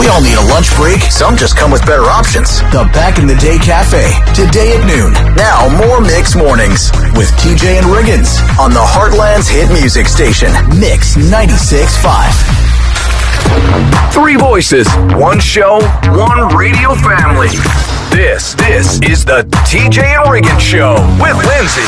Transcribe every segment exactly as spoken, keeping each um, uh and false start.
We all need a lunch break. Some just come with better options. The Back in the Day Cafe, today at noon. Now, more Mix Mornings with T J and Riggins on the Heartland's hit music station, Mix ninety-six point five. Three voices, one show, one radio family. This, this is the T J and Riggins Show with Lindsay.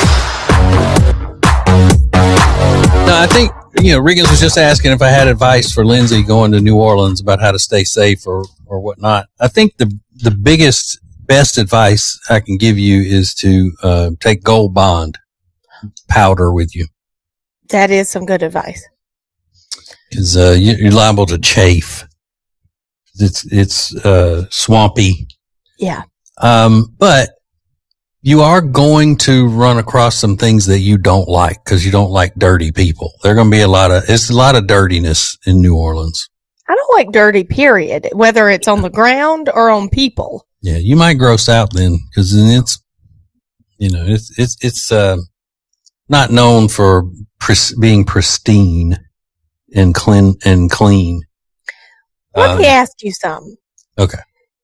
No, I think, you know, Riggins was just asking if I had advice for Lindsay going to New Orleans about how to stay safe or, or whatnot. I think the the biggest, best advice I can give you is to uh, take Gold Bond powder with you. That is some good advice. Because uh, you're liable to chafe. It's it's uh, swampy. Yeah. Um, but you are going to run across some things that you don't like because you don't like dirty people. There are going to be a lot of, it's a lot of dirtiness in New Orleans. I don't like dirty, period, whether it's on the ground or on people. Yeah, you might gross out then because then it's, you know, it's, it's, it's, uh, not known for pris- being pristine and clean and clean. Let uh, me ask you something. Okay.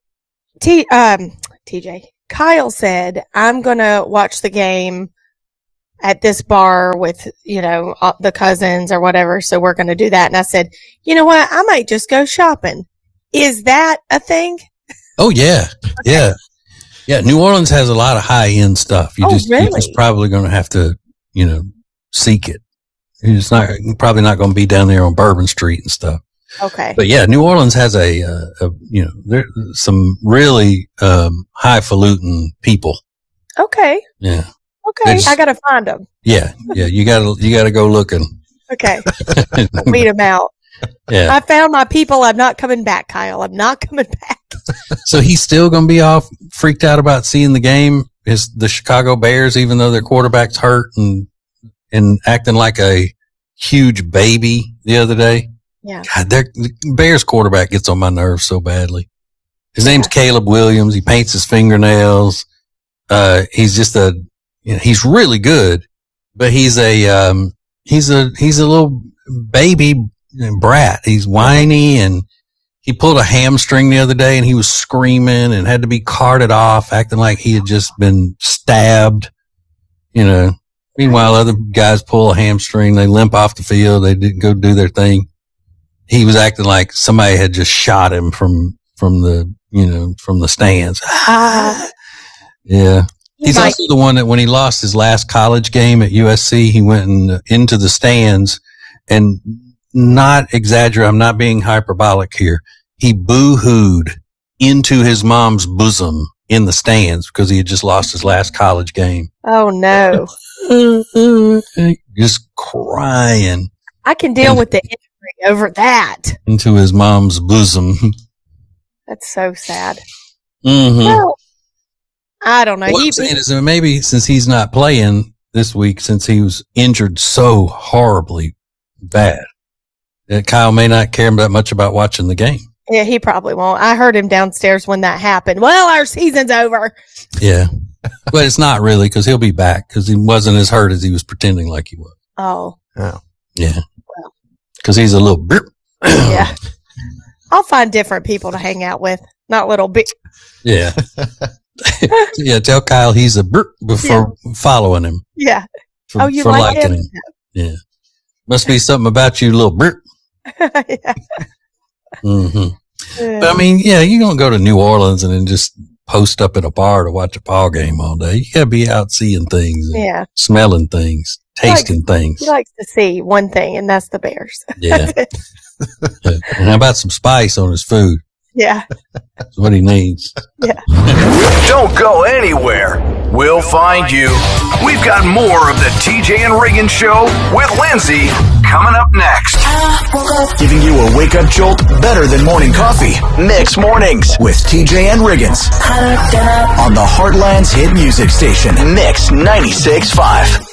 T, um, T J, Kyle said, I'm going to watch the game at this bar with, you know, the cousins or whatever. So we're going to do that. And I said, you know what? I might just go shopping. Is that a thing? Oh, yeah. Okay. Yeah. Yeah. New Orleans has a lot of high end stuff. You oh, just, really? You're just probably going to have to, you know, seek it. It's not, you're probably not going to be down there on Bourbon Street and stuff. Okay. But yeah, New Orleans has a, uh, a you know, there's some really, um, highfalutin people. Okay. Yeah. Okay. Just, I got to find them. Yeah. Yeah. You got to, you got to go looking. Okay. Weed them out. Yeah. I found my people. I'm not coming back, Kyle. I'm not coming back. So he's still going to be all freaked out about seeing the game. Is the Chicago Bears, even though their quarterback's hurt and, and acting like a huge baby the other day. Yeah. God, the Bears quarterback gets on my nerves so badly. His name's yeah. Caleb Williams. He paints his fingernails. Uh, he's just a, you know, he's really good, but he's a, um, he's a, he's a little baby brat. He's whiny and he pulled a hamstring the other day and he was screaming and had to be carted off, acting like he had just been stabbed, you know. Meanwhile, other guys pull a hamstring. They limp off the field. They didn't go do their thing. He was acting like somebody had just shot him from, from the, you know, from the stands. Ah. Yeah. He's might- also the one that when he lost his last college game at U S C, he went in, into the stands and not exaggerate. I'm not being hyperbolic here. He boo-hooed into his mom's bosom in the stands because he had just lost his last college game. Oh no. Just crying. I can deal and, with the injury over that. Into his mom's bosom. That's so sad. Mm-hmm. Well, I don't know. What he, I'm saying is maybe since he's not playing this week, since he was injured so horribly bad, that Kyle may not care that much about watching the game. Yeah, he probably won't. I heard him downstairs when that happened. Well, our season's over. Yeah. But it's not really because he'll be back because he wasn't as hurt as he was pretending like he was. Oh. Oh. Yeah. Because well. he's a little bit. Yeah. I'll find different people to hang out with, not little bit. Yeah. Yeah, tell Kyle he's a bit before yeah. following him. Yeah. For, oh, you for like liking him? him? Yeah. Must be something about you, little bit. Yeah. Mm-hmm. Yeah. But I mean, yeah, you don't go to New Orleans and then just post up at a bar to watch a ball game all day. You got to be out seeing things, and yeah, smelling things, tasting he likes, things. He likes to see one thing, and that's the Bears. Yeah. And how about some spice on his food? Yeah. That's what he needs. Yeah. Don't go anywhere. We'll find you. We've got more of the T J and Riggins Show with Lindsay coming up next. Giving you a wake-up jolt better than morning coffee. Mix Mornings with T J and Riggins on the Heartland's hit music station, Mix ninety-six point five.